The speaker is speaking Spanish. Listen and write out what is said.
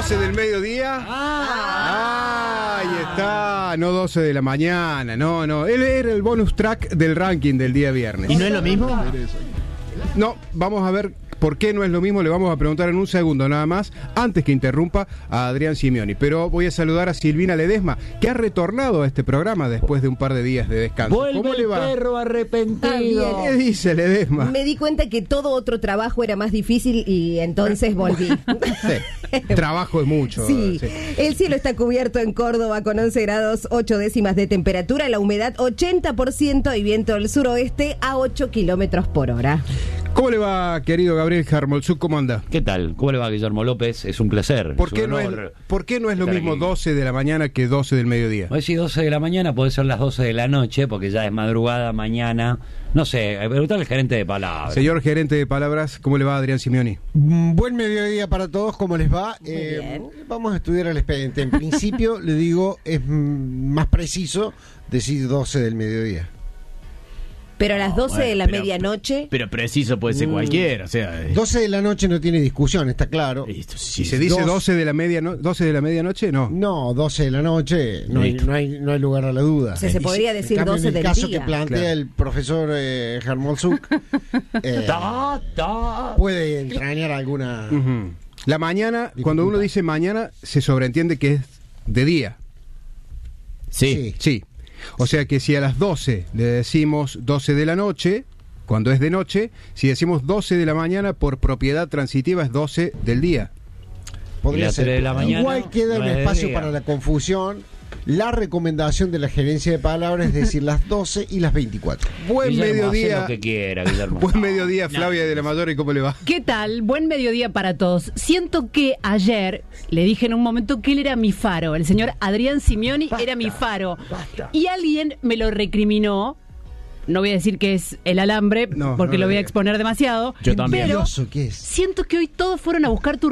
12 del mediodía. Ahí está, no 12 de la mañana, no. Él era el bonus track del ranking del día viernes. ¿Y no es lo mismo? No, vamos a ver por qué no es lo mismo. Le vamos a preguntar en un segundo nada más, antes que interrumpa a Adrián Simioni. Pero voy a saludar a Silvina Ledesma, que ha retornado a este programa después de un par de días de descanso. ¿Cómo le va? El perro arrepentido. ¿Qué dice Ledesma? Me di cuenta que todo otro trabajo era más difícil y entonces volví. Sí, trabajo es mucho. Sí. El cielo está cubierto en Córdoba con 11 grados 8 décimas de temperatura, la humedad 80% y viento del suroeste a 8 kilómetros por hora. ¿Cómo le va, querido Gabriel Jarmolzuk? ¿Cómo anda? ¿Qué tal? ¿Cómo le va, Guillermo López? Es un placer. ¿Por qué no es lo mismo 12 de la mañana que 12 del mediodía? Hoy sí, 12 de la mañana, puede ser las 12 de la noche, porque ya es madrugada, mañana. No sé, preguntar al gerente de palabras. Señor gerente de palabras, ¿cómo le va, Adrián Simioni? Buen mediodía para todos, ¿cómo les va? Bien. Vamos a estudiar el expediente. En principio, le digo, es más preciso decir 12 del mediodía. Pero a las 12 de la medianoche... Pero preciso puede ser cualquiera, o sea... 12 de la noche no tiene discusión, está claro. Si se dice 12 de la medianoche, no. No, 12 de la noche, no hay lugar a la duda. O sea, se podría decir 12 del día. En el caso que plantea el profesor Jarmolzuk, puede entrañar alguna... La mañana, dificultad. Cuando uno dice mañana, se sobreentiende que es de día. Sí. O sea que si a las 12 le decimos 12 de la noche, cuando es de noche, si decimos 12 de la mañana, por propiedad transitiva es 12 del día. Podría ser. De la mañana, igual queda un espacio para la confusión. La recomendación de la gerencia de palabras es decir las 12 y las 24. Buen Guillermo, mediodía. haz lo que quiera, Guillermo. Buen mediodía, Flavia de la Mayor, ¿y cómo le va? ¿Qué tal? Buen mediodía para todos. Siento que ayer le dije en un momento que él era mi faro. El señor Adrián Simioni era mi faro. Y alguien me lo recriminó. No voy a decir que es el alambre, porque lo voy a exponer demasiado. Yo también. Pero ¿Qué es? siento que hoy todos fueron a buscar tu